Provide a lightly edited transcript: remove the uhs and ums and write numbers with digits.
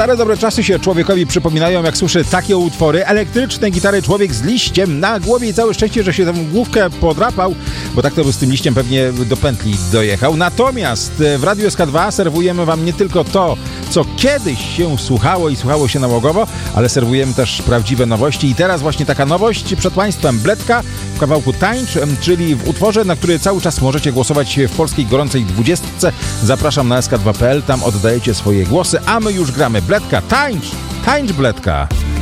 Stare dobre czasy się człowiekowi przypominają, jak słyszy takie utwory. Elektryczne gitary, człowiek z liściem na głowie i całe szczęście, że się tę główkę podrapał, bo tak to by z tym liściem pewnie do pętli dojechał. Natomiast w Radiu SK2 serwujemy wam nie tylko to, co kiedyś się słuchało i słuchało się nałogowo, ale serwujemy też prawdziwe nowości. I teraz właśnie taka nowość przed państwem. Bledka w kawałku Tańcz, czyli w utworze, na który cały czas możecie głosować w polskiej gorącej 20. Zapraszam na sk2.pl, tam oddajecie swoje głosy, a my już gramy. Bledka, tańcz! Tańcz, Bledka!